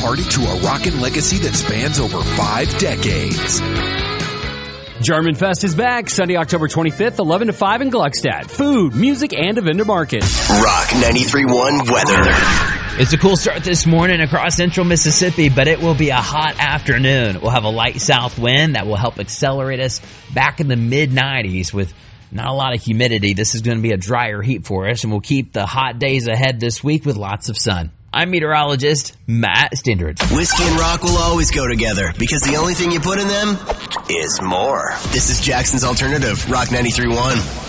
imparted to a rockin' legacy that spans over 5 decades. German Fest is back Sunday, October 25th, 11 to 5 in Gluckstadt. Food, music, and a vendor market. Rock 93.1 weather. It's a cool start this morning across central Mississippi, but it will be a hot afternoon. We'll have a light south wind that will help accelerate us back in the mid-90s with not a lot of humidity. This is going to be a drier heat for us, and we'll keep the hot days ahead this week with lots of sun. I'm meteorologist Matt Stindard. Whiskey and rock will always go together because the only thing you put in them is more. This is Jackson's Alternative, Rock 93.1.